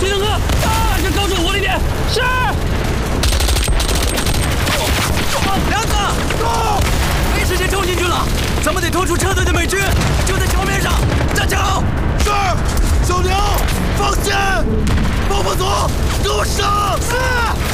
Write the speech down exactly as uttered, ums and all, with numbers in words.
水等哥，啊，这高处火力点，是。 梁子，住！没时间冲进去了，咱们得拖出车队的美军，就在桥面上，站墙。 是，小刘，放线，爆破组，给我上！ 是。